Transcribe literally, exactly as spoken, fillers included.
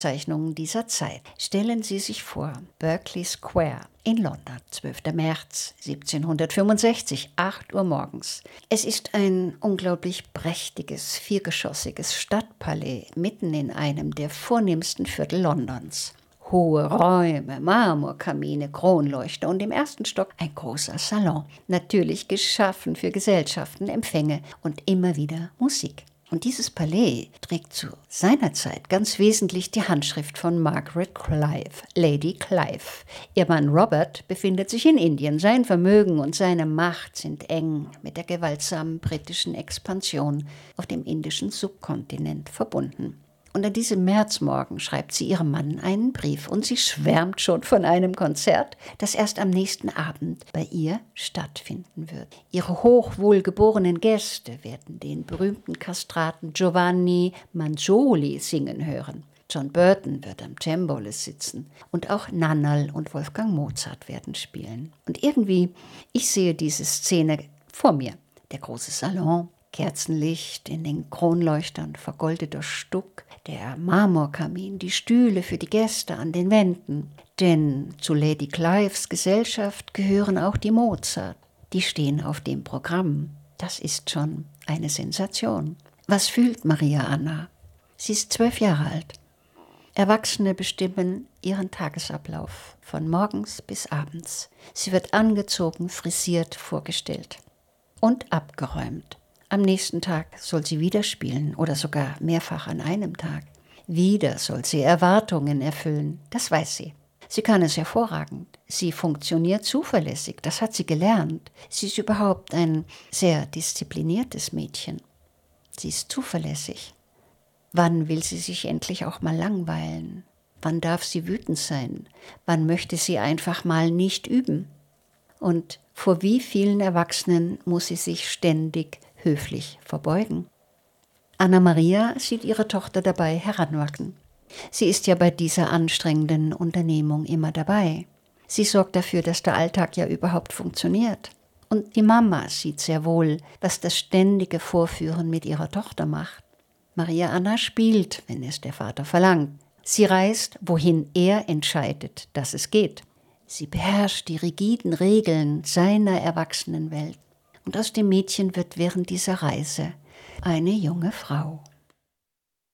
Zeichnungen dieser Zeit. Stellen Sie sich vor, Berkeley Square in London, zwölfter März siebzehnhundertfünfundsechzig, acht Uhr morgens. Es ist ein unglaublich prächtiges, viergeschossiges Stadtpalais mitten in einem der vornehmsten Viertel Londons. Hohe Räume, Marmorkamine, Kronleuchter und im ersten Stock ein großer Salon. Natürlich geschaffen für Gesellschaften, Empfänge und immer wieder Musik. Und dieses Palais trägt zu seiner Zeit ganz wesentlich die Handschrift von Margaret Clive, Lady Clive. Ihr Mann Robert befindet sich in Indien. Sein Vermögen und seine Macht sind eng mit der gewaltsamen britischen Expansion auf dem indischen Subkontinent verbunden. Und an diesem Märzmorgen schreibt sie ihrem Mann einen Brief und sie schwärmt schon von einem Konzert, das erst am nächsten Abend bei ihr stattfinden wird. Ihre hochwohlgeborenen Gäste werden den berühmten Kastraten Giovanni Mangioli singen hören. John Burton wird am Cembalo sitzen und auch Nannerl und Wolfgang Mozart werden spielen. Und irgendwie, ich sehe diese Szene vor mir. Der große Salon, Kerzenlicht in den Kronleuchtern, vergoldeter Stuck, der Marmorkamin, die Stühle für die Gäste an den Wänden. Denn zu Lady Clives Gesellschaft gehören auch die Mozart. Die stehen auf dem Programm. Das ist schon eine Sensation. Was fühlt Maria Anna? Sie ist zwölf Jahre alt. Erwachsene bestimmen ihren Tagesablauf von morgens bis abends. Sie wird angezogen, frisiert, vorgestellt und abgeräumt. Am nächsten Tag soll sie wieder spielen oder sogar mehrfach an einem Tag. Wieder soll sie Erwartungen erfüllen, das weiß sie. Sie kann es hervorragend. Sie funktioniert zuverlässig, das hat sie gelernt. Sie ist überhaupt ein sehr diszipliniertes Mädchen. Sie ist zuverlässig. Wann will sie sich endlich auch mal langweilen? Wann darf sie wütend sein? Wann möchte sie einfach mal nicht üben? Und vor wie vielen Erwachsenen muss sie sich ständig höflich verbeugen? Anna-Maria sieht ihre Tochter dabei heranwachsen. Sie ist ja bei dieser anstrengenden Unternehmung immer dabei. Sie sorgt dafür, dass der Alltag ja überhaupt funktioniert. Und die Mama sieht sehr wohl, was das ständige Vorführen mit ihrer Tochter macht. Maria Anna spielt, wenn es der Vater verlangt. Sie reist, wohin er entscheidet, dass es geht. Sie beherrscht die rigiden Regeln seiner Erwachsenenwelt. Und aus dem Mädchen wird während dieser Reise eine junge Frau.